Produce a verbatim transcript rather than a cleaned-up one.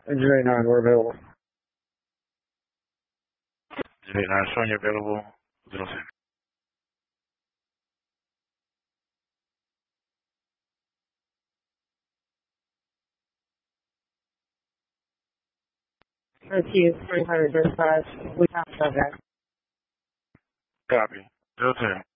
Engine eight nine, we're available. Engine eight nine showing you available. Zero six. Rescue three hundred dispatch. We found subject. Copy. Zero ten.